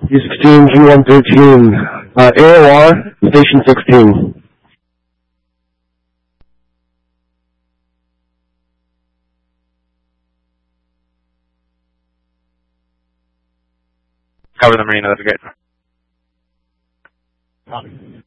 U16, G113, AOR, Station 16. Cover the marina, that's great.